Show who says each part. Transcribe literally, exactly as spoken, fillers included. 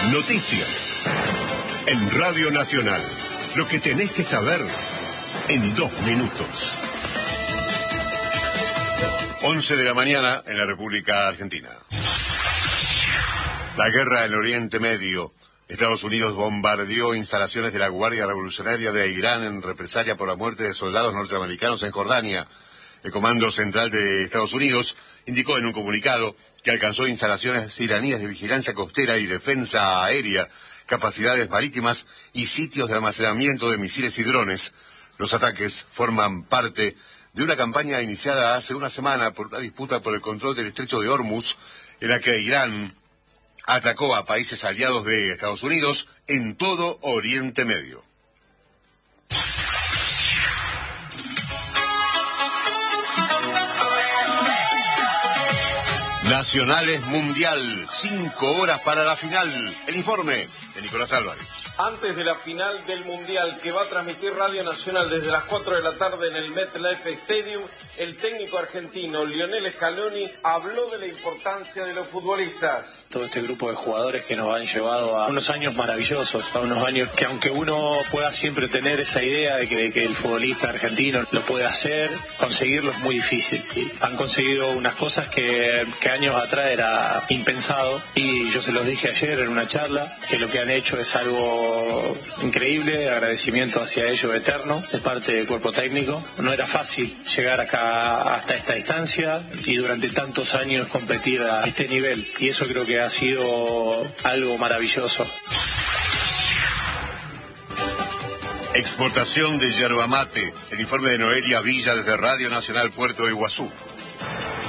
Speaker 1: Noticias. En Radio Nacional. Lo que tenés que saber en dos minutos. once de la mañana en la República Argentina. La guerra en Oriente Medio. Estados Unidos bombardeó instalaciones de la Guardia Revolucionaria de Irán en represalia por la muerte de soldados norteamericanos en Jordania. El Comando Central de Estados Unidos indicó en un comunicado que alcanzó instalaciones iraníes de vigilancia costera y defensa aérea, capacidades marítimas y sitios de almacenamiento de misiles y drones. Los ataques forman parte de una campaña iniciada hace una semana por una disputa por el control del estrecho de Hormuz, en la que Irán atacó a países aliados de Estados Unidos en todo Oriente Medio. Nacionales Mundial, cinco horas para la final. El informe de Nicolás Álvarez.
Speaker 2: Antes de la final del Mundial, que va a transmitir Radio Nacional desde las cuatro de la tarde en el MetLife Stadium, el técnico argentino Lionel Scaloni habló de la importancia de los futbolistas.
Speaker 3: Todo este grupo de jugadores que nos han llevado a unos años maravillosos, a unos años que aunque uno pueda siempre tener esa idea de que, de que el futbolista argentino lo puede hacer, conseguirlo es muy difícil. Y han conseguido unas cosas que, que años atrás era impensado, y yo se los dije ayer en una charla, que lo que han hecho es algo increíble, agradecimiento hacia ellos eterno de parte del cuerpo técnico. No era fácil llegar acá hasta esta distancia y durante tantos años competir a este nivel, y eso creo que ha sido algo maravilloso.
Speaker 1: Exportación de yerba mate. El informe de Noelia Villa desde Radio Nacional Puerto de Iguazú.